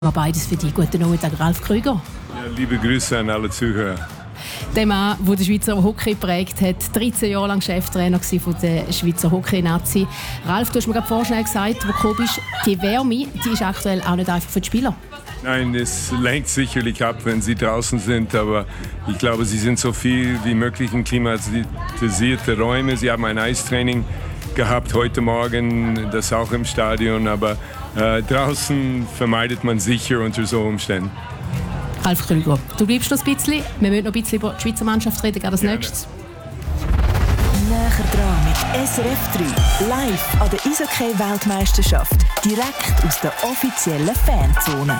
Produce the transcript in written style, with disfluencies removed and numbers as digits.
Beides für dich. Guten Nachmittag, Ralf Krüger. Ja, liebe Grüße an alle Zuhörer. Der Mann, der den Schweizer Hockey geprägt hat, 13 Jahre lang Cheftrainer von der Schweizer Hockey-Nazi. Ralf, du hast mir gerade vorher gesagt, wo du gekommen bist, die Wärme, die ist aktuell auch nicht einfach für die Spieler. Nein, es lenkt sicherlich ab, wenn sie draußen sind, aber ich glaube, sie sind so viel wie möglich in klimatisierte Räume. Sie haben ein Eistraining gehabt heute Morgen, das auch im Stadion, aber draußen vermeidet man sicher unter so Umständen. Ralf Krüger, du bleibst noch ein bisschen. Wir müssen noch ein bisschen über die Schweizer Mannschaft reden, gerade als nächstes. Näher dran mit SRF 3, live an der Eishockey-Weltmeisterschaft, direkt aus der offiziellen Fanzone.